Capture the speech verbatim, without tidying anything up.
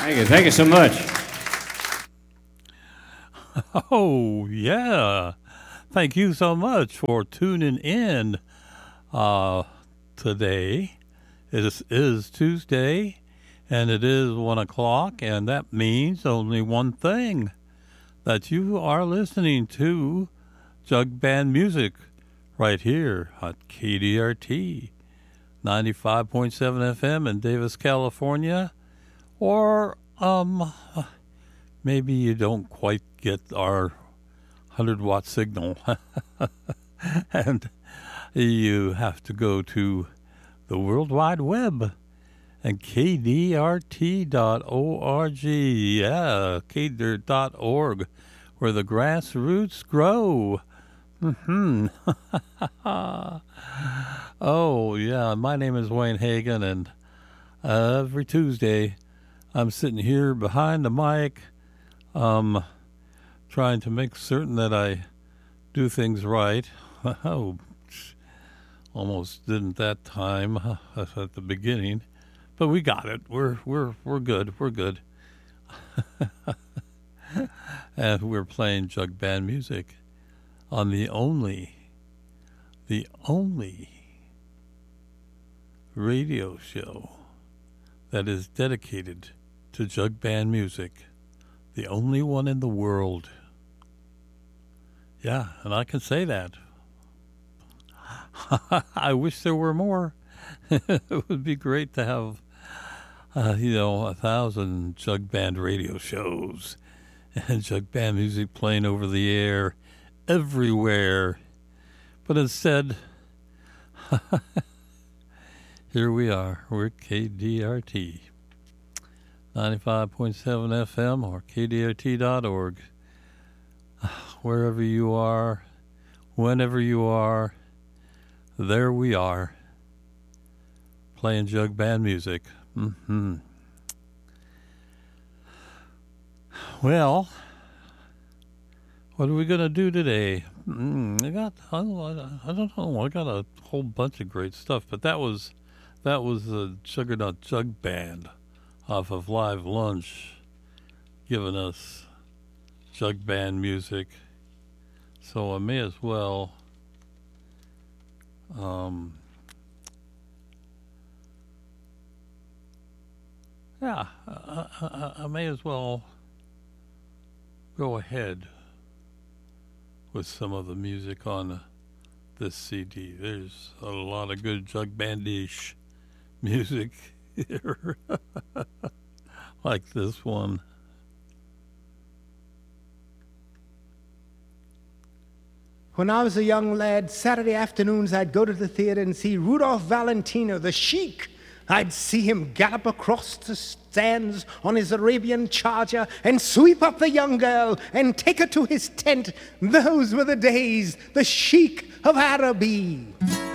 Thank you. Thank you so much. Oh, yeah. Thank you so much for tuning in uh, today. It is, is Tuesday, and it is one o'clock, and that means only one thing, that you are listening to Jug Band Music right here at K D R T ninety-five point seven F M in Davis, California, or um, maybe you don't quite get our one hundred watt signal and you have to go to the World Wide Web and K D R T dot org. Yeah, K D R T dot org, where the grassroots grow. Mm-hmm. Oh, yeah, my name is Wayne Hagan, and every Tuesday I'm sitting here behind the mic, um, trying to make certain that I do things right. Oh, almost didn't that time at the beginning, but we got it. We're we're we're good. We're good. And we're playing Jug Band Music on the only, the only radio show that is dedicated to Jug Band Music, the only one in the world. Yeah, and I can say that. I wish there were more. It would be great to have, uh, you know, a thousand Jug Band radio shows and Jug Band music playing over the air everywhere. But instead, here we are. We're K D R T ninety-five point seven F M or K D R T dot org. Wherever you are, whenever you are, there we are, playing Jug Band music. Mm-hmm. Well, what are we going to do today? Mm, I got, I don't, I don't know, I got a whole bunch of great stuff, but that was, that was the Juggernaut Jug Band off of Live Lunch, giving us Jug Band music. So I may as well um, yeah, I, I, I may as well go ahead with some of the music on this C D. There's a lot of good Jug Bandish music here, like this one. When I was a young lad, Saturday afternoons I'd go to the theater and see Rudolph Valentino, the Sheik. I'd see him gallop across the stands on his Arabian charger and sweep up the young girl and take her to his tent. Those were the days, the Sheik of Araby.